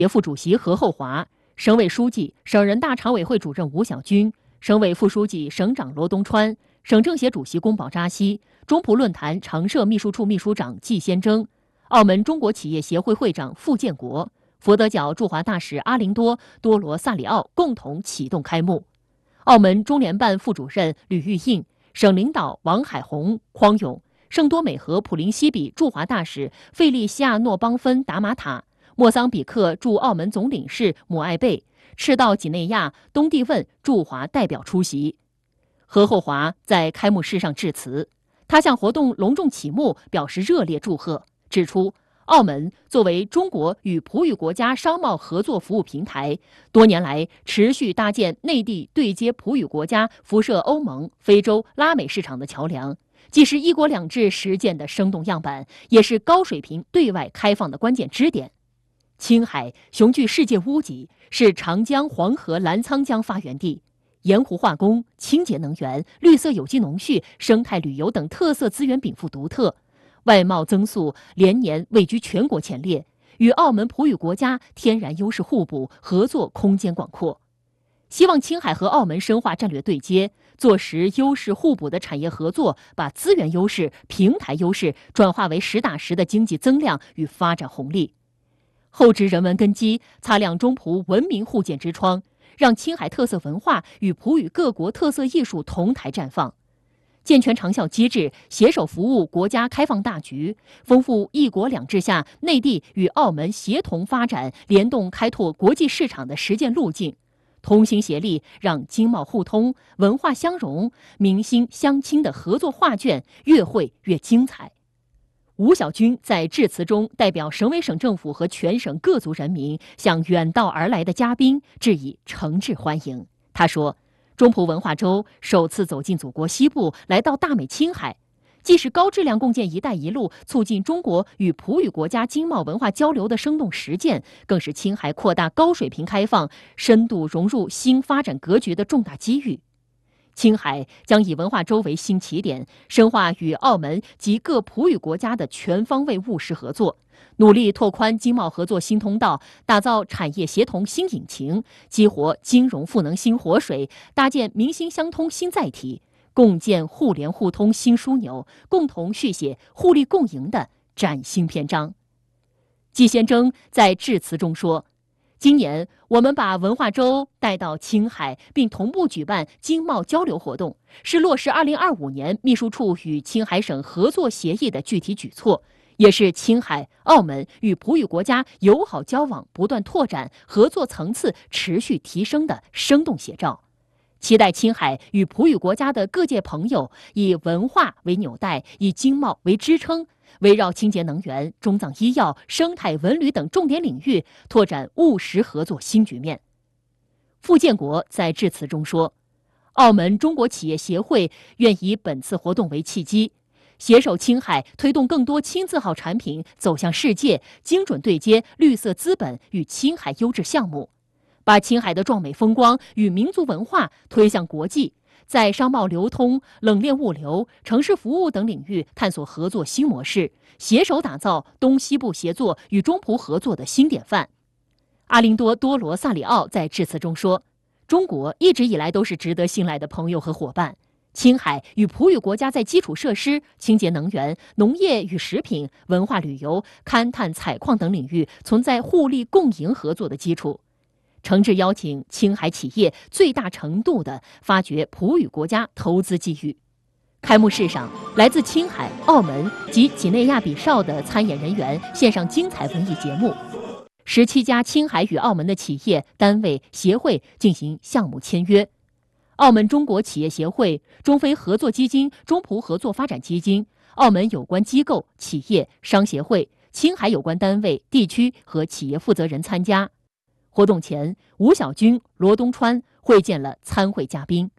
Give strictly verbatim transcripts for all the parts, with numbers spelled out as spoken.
协副主席何厚华、省委书记、省人大常委会主任吴小军、省委副书记、省长罗东川、省政协主席宫保扎西、中葡论坛常设秘书处秘书长季先征、澳门中国企业协会会长傅建国、佛得角驻华大使阿林多·多罗萨里奥共同启动开幕。澳门中联办副主任吕玉印、省领导王海红、匡永、圣多美和普林西比驻华大使费利西亚诺邦芬达马塔、莫桑比克驻澳门总领事姆艾贝、赤道几内亚东帝汶驻华代表出席。何厚华在开幕式上致辞，他向活动隆重启幕表示热烈祝贺，指出澳门作为中国与葡语国家商贸合作服务平台，多年来持续搭建内地对接葡语国家辐射欧盟、非洲、拉美市场的桥梁，既是一国两制实践的生动样板，也是高水平对外开放的关键支点。青海雄踞世界屋脊，是长江、黄河、澜沧江发源地，盐湖化工、清洁能源、绿色有机农畜、生态旅游等特色资源禀赋独特，外贸增速连年位居全国前列，与澳门葡语国家天然优势互补，合作空间广阔。希望青海和澳门深化战略对接，做实优势互补的产业合作，把资源优势、平台优势转化为实打实的经济增量与发展红利。厚植人文根基，擦亮中葡文明互鉴之窗，让青海特色文化与葡语各国特色艺术同台绽放。健全长效机制，携手服务国家开放大局，丰富一国两制下内地与澳门协同发展、联动开拓国际市场的实践路径，同心协力，让经贸互通、文化相融、民心相亲的合作画卷越绘越精彩。吴小军在致辞中代表省委省政府和全省各族人民，向远道而来的嘉宾致以诚挚欢迎。他说，中葡文化周首次走进祖国西部，来到大美青海，既是高质量共建“一带一路”促进中国与葡语国家经贸文化交流的生动实践，更是青海扩大高水平开放、深度融入新发展格局的重大机遇。青海将以文化周为新起点，深化与澳门及各葡语国家的全方位务实合作，努力拓宽经贸合作新通道，打造产业协同新引擎，激活金融赋能新活水，搭建民心相通新载体，共建互联互通新枢纽，共同续写互利共赢的崭新篇章。季先征在致辞中说，今年我们把文化周带到青海，并同步举办经贸交流活动，是落实二零二五年秘书处与青海省合作协议的具体举措，也是青海、澳门与葡语国家友好交往不断拓展、合作层次持续提升的生动写照。期待青海与葡语国家的各界朋友以文化为纽带，以经贸为支撑，围绕清洁能源、中藏医药、生态文旅等重点领域，拓展务实合作新局面。傅建国在致辞中说，澳门中国企业协会愿以本次活动为契机，携手青海推动更多轻字号产品走向世界，精准对接绿色资本与青海优质项目，把青海的壮美风光与民族文化推向国际，在商贸流通、冷链物流、城市服务等领域探索合作新模式，携手打造东西部协作与中葡合作的新典范。阿林多·多罗萨里奥在致辞中说，中国一直以来都是值得信赖的朋友和伙伴，青海与葡语国家在基础设施、清洁能源、农业与食品、文化旅游、勘探采矿等领域存在互利共赢合作的基础，诚挚邀请青海企业最大程度地发掘葡语国家投资机遇。开幕式上，来自青海、澳门及几内亚比绍的参演人员献上精彩文艺节目。十七家青海与澳门的企业、单位、协会进行项目签约。澳门中国企业协会、中非合作基金、中葡合作发展基金、澳门有关机构、企业、商协会、青海有关单位、地区和企业负责人参加。活动前，吴小军、罗东川会见了参会嘉宾。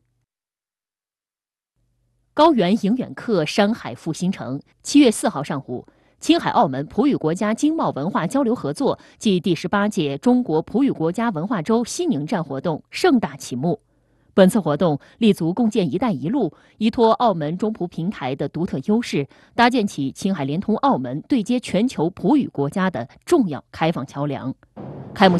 高原迎远客，山海复兴城。七月四号上午，青海澳门葡语国家经贸文化交流合作暨第十八届中国葡语国家文化周西宁站活动盛大启幕。本次活动立足共建“一带一路”，依托澳门中葡平台的独特优势，搭建起青海连通澳门对接全球葡语国家的重要开放桥梁。开幕